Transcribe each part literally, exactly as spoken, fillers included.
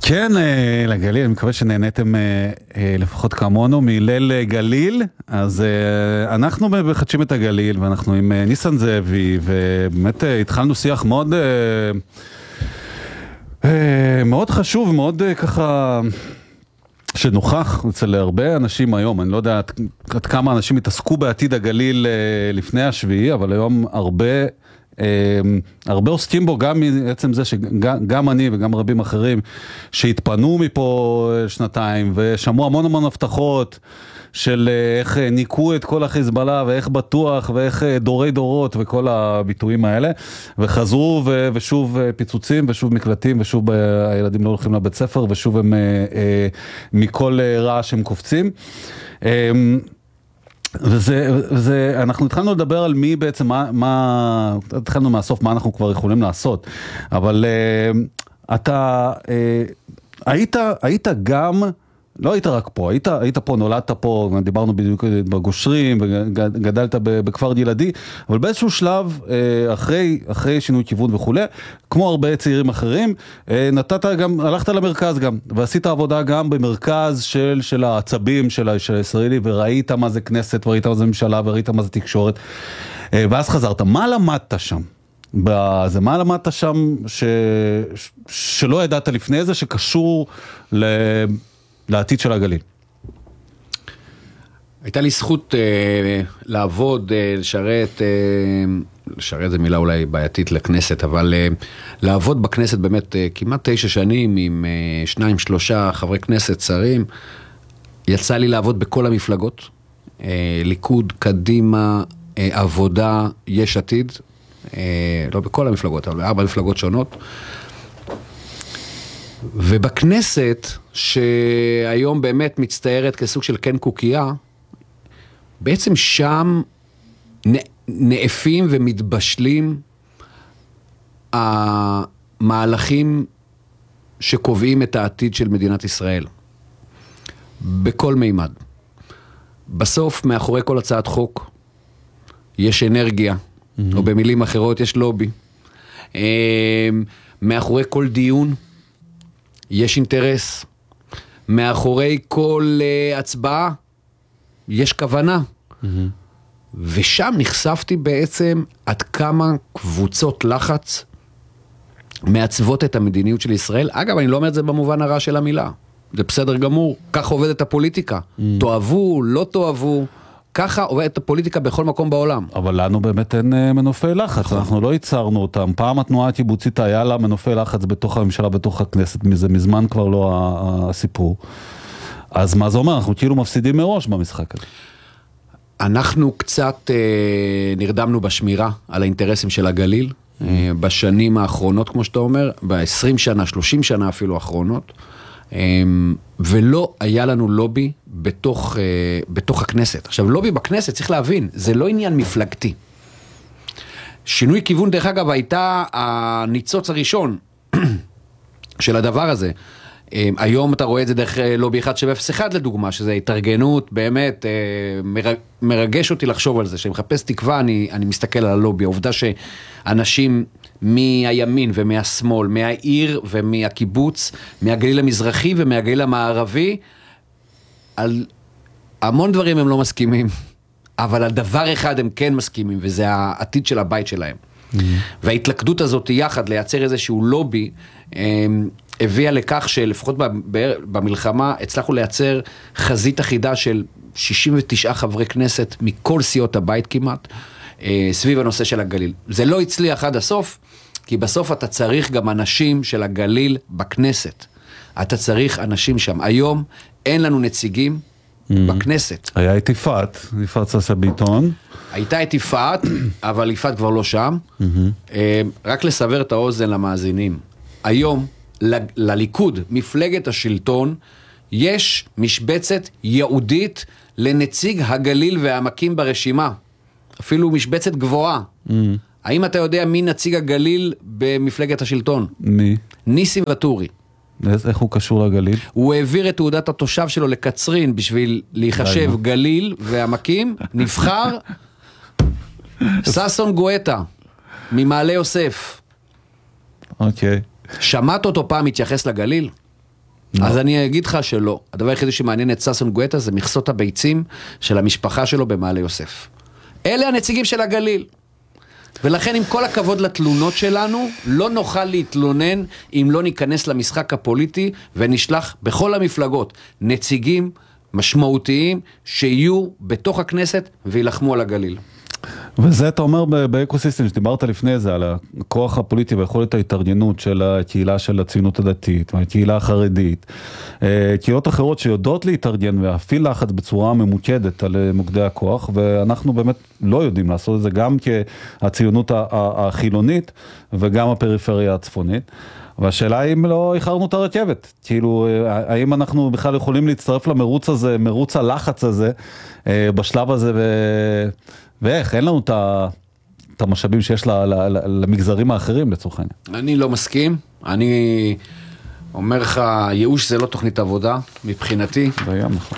כן, לגליל, אני מקווה שנהניתם לפחות כמונו מליל גליל, אז אנחנו מחדשים את הגליל, ואנחנו עם ניסן זאבי, ובאמת התחלנו שיח מאוד, מאוד חשוב, מאוד ככה, שנוכח אצל הרבה אנשים היום. אני לא יודע עד כמה אנשים התעסקו בעתיד הגליל לפני השביעי, אבל היום הרבה, הרבה עוסקים בו, גם מעצם זה שגם אני וגם רבים אחרים שהתפנו מפה שנתיים ושמעו המון המון הבטחות של איך ניקו את כל החיזבאללה ואיך בטוח ואיך דורי דורות וכל הביטויים האלה, וחזרו ו- ושוב פיצוצים ושוב מקלטים ושוב הילדים לא הולכים לבית ספר ושוב הם מכל רעש הם קופצים. וזה, וזה, אנחנו התחלנו לדבר על מי בעצם, מה, מה, התחלנו מהסוף מה אנחנו כבר יכולים לעשות, אבל uh, אתה uh, היית, היית גם, לא היית רק פה, היית, היית פה, נולדת פה, דיברנו בדיוק בגושרים, וגדלת בכפר גלעדי, אבל באיזשהו שלב, אחרי, אחרי שינוי כיוון וכו', כמו הרבה צעירים אחרים, נתת גם, הלכת למרכז גם, ועשית עבודה גם במרכז של, של העצבים של הישראלי, וראית מה זה כנסת, וראית מה זה ממשלה, וראית מה זה תקשורת, ואז חזרת. מה למדת שם? בזה, מה למדת שם ש, שלא ידעת לפני זה, שקשור ל... לעתיד של הגליל? הייתה לי זכות אה, לעבוד, אה, לשרת, אה, לשרת זה מילה אולי בעייתית לכנסת, אבל אה, לעבוד בכנסת באמת אה, כמעט תשע שנים עם אה, שניים, שלושה חברי כנסת, שרים. יצא לי לעבוד בכל המפלגות, אה, ליכוד, קדימה, אה, עבודה, יש עתיד, אה, לא בכל המפלגות, אבל בארבע מפלגות שונות. ובכנסת, שהיום באמת מצטיירת כסוג של קן קוקייה, בעצם שם נאפים ומתבשלים המהלכים שקובעים את העתיד של מדינת ישראל. בכל מימד. בסוף, מאחורי כל הצעת חוק, יש אנרגיה, mm-hmm. או במילים אחרות, יש לובי. מאחורי כל דיון, יש אינטרס, מאחורי כל uh, הצבעה, יש כוונה. Mm-hmm. ושם נחשפתי בעצם עד כמה קבוצות לחץ מעצבות את המדיניות של ישראל. אגב, אני לא אומר את זה במובן הרע של המילה. זה בסדר גמור, כך עובדת הפוליטיקה. Mm-hmm. תאהבו, לא תאהבו, ככה עובדת הפוליטיקה בכל מקום בעולם. אבל לנו באמת אין מנופי לחץ, אנחנו לא ייצרנו אותם. פעם התנועה הקיבוצית היה לה מנופי לחץ בתוך הממשלה, בתוך הכנסת, מזה מזמן כבר לא הסיפור. אז מה זה אומר? אנחנו כאילו מפסידים מראש במשחק הזה. אנחנו קצת אה, נרדמנו בשמירה על האינטרסים של הגליל, אה, בשנים האחרונות, כמו שאתה אומר, ב-עשרים שנה, שלושים שנה אפילו האחרונות, ולא היה לנו לובי בתוך, בתוך הכנסת. עכשיו, לובי בכנסת, צריך להבין, זה לא עניין מפלגתי. שינוי כיוון, דרך אגב, הייתה הניצוץ הראשון של הדבר הזה. היום אתה רואה את זה דרך לובי אחד שבע אפס אחד לדוגמה, שזה התארגנות, באמת מרגש אותי לחשוב על זה, שאני מחפש תקווה, אני, אני מסתכל על הלובי, העובדה שאנשים מהימין ומהשמאל, מהעיר ומהקיבוץ, מהגליל המזרחי ומהגליל המערבי, על המון דברים הם לא מסכימים, אבל על דבר אחד הם כן מסכימים, וזה העתיד של הבית שלהם. Mm-hmm. וההתלכדות הזאת יחד לייצר איזשהו לובי, הביאה לכך שלפחות במלחמה הצלחנו לייצר חזית אחידה של שישים ותשעה חברי כנסת מכל סיעות הבית כמעט, סביב הנושא של הגליל. זה לא הצליח עד הסוף, כי בסוף אתה צריך גם אנשים של הגליל בכנסת. אתה צריך אנשים שם. היום אין לנו נציגים mm-hmm. בכנסת. היה את יפעת, יפעת ססה ביטון. הייתה את יפעת, אבל יפעת כבר לא שם. Mm-hmm. רק לסבר את האוזן למאזינים. היום, ל- לליכוד, מפלגת השלטון, יש משבצת יהודית לנציג הגליל והעמקים ברשימה. אפילו משבצת גבוהה. Mm. האם אתה יודע מי נציג הגליל במפלגת השלטון? מי? ניסים וטורי. איך הוא קשור לגליל? הוא העביר את תעודת התושב שלו לקצרין בשביל להיחשב גליל ועמקים, נבחר ססון גואטה ממעלה יוסף. אוקיי. שמעת אותו פעם מתייחס לגליל? אז אני אגיד לך שלא. הדבר היחידי שמעניין את ששון גואטה זה מכסות הביצים של המשפחה שלו במעלה יוסף. אלה הנציגים של הגליל. ולכן עם כל הכבוד לתלונות שלנו, לא נוכל להתלונן אם לא ניכנס למשחק הפוליטי ונשלח בכל המפלגות נציגים משמעותיים שיהיו בתוך הכנסת וילחמו על הגליל. וזה אתה אומר באקוסיסטם שדיברת לפני זה, על הכוח הפוליטי ויכולת ההתארגנות של הקהילה של הציונות הדתית, הקהילה החרדית, קהילות אחרות שיודעות להתארגן ולהפעיל לחץ בצורה ממוקדת על מוקדי הכוח, ואנחנו באמת לא יודעים לעשות את זה גם כהציונות החילונית וגם הפריפריה הצפונית. והשאלה היא אם לא איחרנו את הרכבת, כאילו האם אנחנו בכלל יכולים להצטרף למרוץ הזה, מרוץ הלחץ הזה, בשלב הזה ו... ואיך, אין לנו את המשאבים שיש למגזרים האחרים לצורך העניין. אני לא מסכים, אני אומר לך, ייאוש זה לא תוכנית עבודה מבחינתי. זה גם נכון.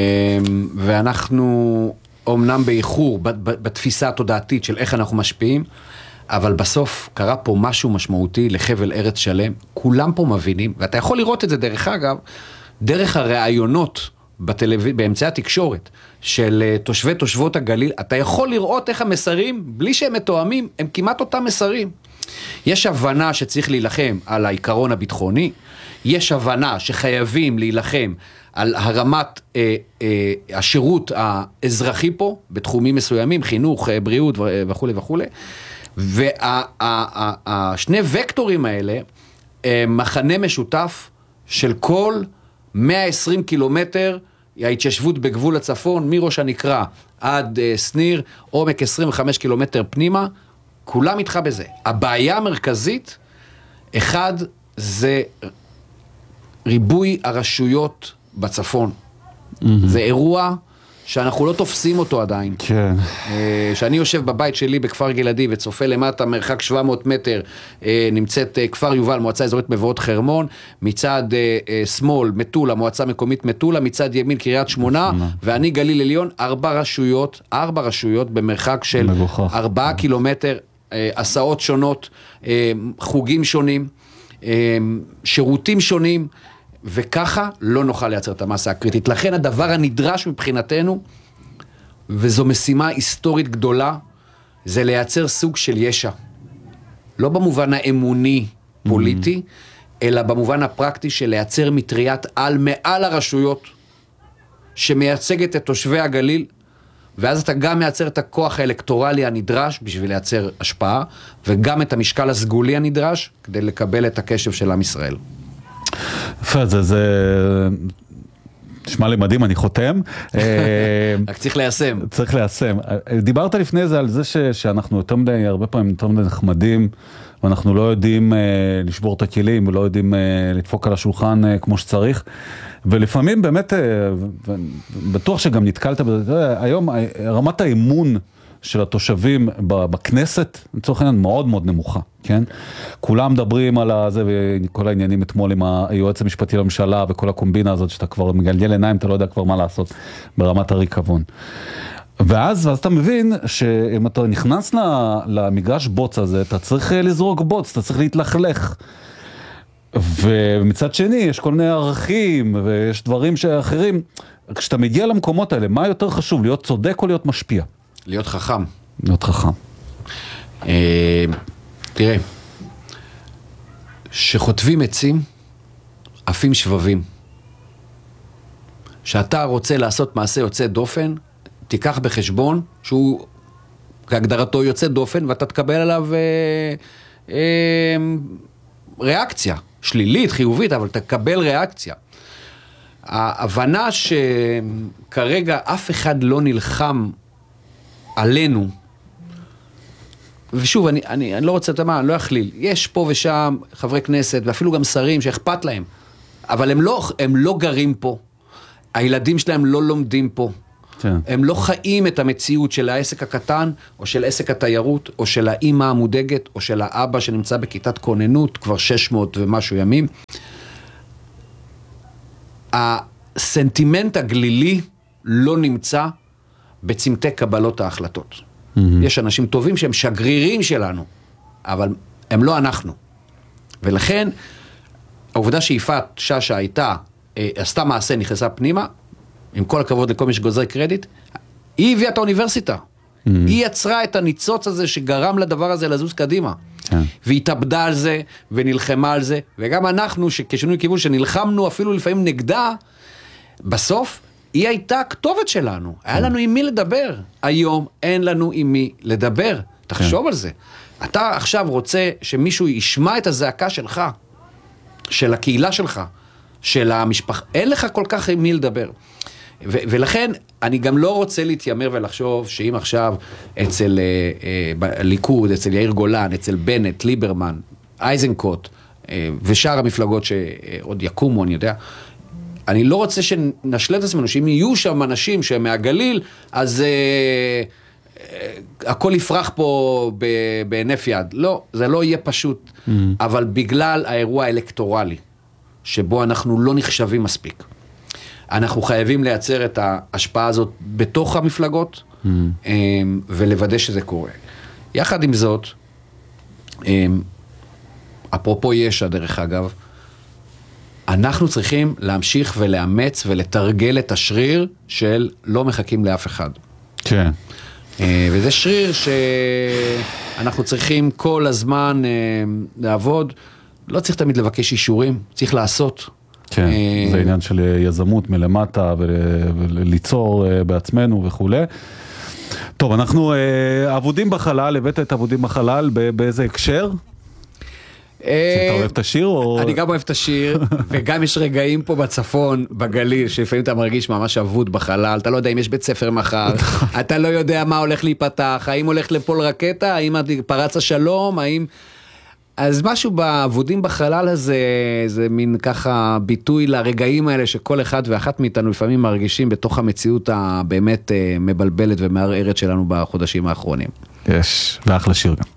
ואנחנו אומנם באיחור בתפיסה התודעתית של איך אנחנו משפיעים, אבל בסוף קרה פה משהו משמעותי לחבל ארץ שלם, כולם פה מבינים, ואתה יכול לראות את זה דרך אגב, דרך הראיונות בטלוויזיה, באמצעי התקשורת של תושבי תושבות הגליל, אתה יכול לראות איך המסרים, בלי שהם מתואמים, הם כמעט אותם מסרים. יש הבנה שצריך להילחם על העיקרון הביטחוני, יש הבנה שחייבים להילחם על הרמת אה, אה, השירות האזרחי פה, בתחומים מסוימים, חינוך, בריאות וכו' וכו'. והשני וקטורים האלה, מחנה משותף של כל מאה ועשרים קילומטר, ההתיישבות בגבול הצפון, מראש הנקרה עד סניר, עומק עשרים וחמישה קילומטר פנימה, כולם איתך בזה. הבעיה המרכזית, אחד, זה ריבוי הרשויות בצפון. Mm-hmm. זה אירוע שאנחנו לא תופסים אותו עדיין. כן. שאני יושב בבית שלי בכפר גלעדי וצופה למטה מרחק שבע מאות מטר, נמצאת כפר יובל, מועצה אזורית מבואות חרמון, מצד שמאל מטולה, מועצה מקומית מטולה, מצד ימין קריית שמונה, ואני גליל עליון, ארבע רשויות, ארבע רשויות במרחק של ארבעה קילומטר, הסעות שונות, חוגים שונים, שירותים שונים, וככה לא נוכל לייצר את המסה הקריטית. לכן הדבר הנדרש מבחינתנו, וזו משימה היסטורית גדולה, זה לייצר סוג של ישע. לא במובן האמוני פוליטי, אלא במובן הפרקטי של לייצר מטריית על מעל הרשויות, שמייצגת את תושבי הגליל, ואז אתה גם מייצר את הכוח האלקטורלי הנדרש, בשביל לייצר השפעה, וגם את המשקל הסגולי הנדרש, כדי לקבל את הקשב של עם ישראל. יפה, זה, זה נשמע לי מדהים, אני חותם. רק צריך ליישם. צריך ליישם. דיברת לפני זה על זה ש, שאנחנו יותר מדי, הרבה פעמים יותר מדי נחמדים, ואנחנו לא יודעים לשבור את הכלים, ולא יודעים לדפוק על השולחן כמו שצריך. ולפעמים באמת, בטוח שגם נתקלת בזה, היום רמת האמון של התושבים בכנסת, לצורך העניין, מאוד מאוד נמוכה, כן? כולם מדברים על זה, וכל העניינים אתמול עם היועץ המשפטי לממשלה, וכל הקומבינה הזאת, שאתה כבר מגלגל עיניים, אתה לא יודע כבר מה לעשות ברמת הריקבון. ואז, ואז אתה מבין שאם אתה נכנס למגרש בוץ הזה, אתה צריך לזרוק בוץ, אתה צריך להתלכלך. ומצד שני, יש כל מיני ערכים, ויש דברים שאחרים. כשאתה מגיע למקומות האלה, מה יותר חשוב, להיות צודק או להיות משפיע? להיות חכם. להיות חכם. תראה, שחוטבים עצים, עפים שבבים. שאתה רוצה לעשות מעשה יוצא דופן, תיקח בחשבון שהוא כהגדרתו יוצא דופן, ואתה תקבל עליו אה, אה, ריאקציה, שלילית, חיובית, אבל תקבל ריאקציה. ההבנה שכרגע אף אחד לא נלחם עלינו, ושוב, אני, אני, אני לא רוצה לתמה, אני לא אכליל, יש פה ושם חברי כנסת, ואפילו גם שרים שאכפת להם, אבל הם לא, הם לא גרים פה, הילדים שלהם לא לומדים פה, כן. הם לא חיים את המציאות של העסק הקטן, או של עסק התיירות, או של האמא המודאגת, או של האבא שנמצא בכיתת כוננות, כבר שש מאות ומשהו ימים. הסנטימנט הגלילי לא נמצא בצמתי קבלות ההחלטות. Mm-hmm. יש אנשים טובים שהם שגרירים שלנו, אבל הם לא אנחנו. ולכן, העובדה שיפעת שאשא הייתה, עשתה מעשה, נכנסה פנימה, עם כל הכבוד לכל מי שגוזר קרדיט, היא הביאה את האוניברסיטה. Mm-hmm. היא יצרה את הניצוץ הזה שגרם לדבר הזה לזוז קדימה. Yeah. והיא התאבדה על זה, ונלחמה על זה, וגם אנחנו, כשינוי כיוון, שנלחמנו אפילו לפעמים נגדה, בסוף, היא הייתה הכתובת שלנו. היה לנו עם מי לדבר. היום אין לנו עם מי לדבר. תחשוב על זה. אתה עכשיו רוצה שמישהו ישמע את הזעקה שלך, של הקהילה שלך, של המשפחה. אין לך כל כך עם מי לדבר. ו- ולכן אני גם לא רוצה להתיימר ולחשוב שאם עכשיו אצל אה, אה, ליכוד, אצל יאיר גולן, אצל בנט, ליברמן, אייזנקוט אה, ושאר המפלגות שעוד יקומו, אני יודע, אני לא רוצה שנשלה את עצמנו, שאם יהיו שם אנשים שהם מהגליל, אז אה, אה, הכל יפרח פה בהינף יד. לא, זה לא יהיה פשוט, mm-hmm. אבל בגלל האירוע האלקטורלי, שבו אנחנו לא נחשבים מספיק, אנחנו חייבים לייצר את ההשפעה הזאת בתוך המפלגות, mm-hmm. ולוודא שזה קורה. יחד עם זאת, אפרופו ישע דרך אגב, אנחנו צריכים להמשיך ולאמץ ולתרגל את השריר של לא מחכים לאף אחד. כן. וזה שריר שאנחנו צריכים כל הזמן לעבוד, לא צריך תמיד לבקש אישורים, צריך לעשות. כן, זה עניין של יזמות מלמטה וליצור בעצמנו וכו'. טוב, אנחנו עבודים בחלל, הבאת את עבודים בחלל באיזה הקשר? אתה אוהב את השיר או... אני גם אוהב את השיר, וגם יש רגעים פה בצפון, בגליל, שלפעמים אתה מרגיש ממש אבוד בחלל, אתה לא יודע אם יש בית ספר מחר, אתה לא יודע מה הולך להיפתח, האם הולך לפול רקטה, האם פרץ השלום, האם... אז משהו בעבודים בחלל הזה, זה מין ככה ביטוי לרגעים האלה שכל אחד ואחת מאיתנו לפעמים מרגישים בתוך המציאות הבאמת מבלבלת ומערערת שלנו בחודשים האחרונים. יש, ואחלה שיר גם.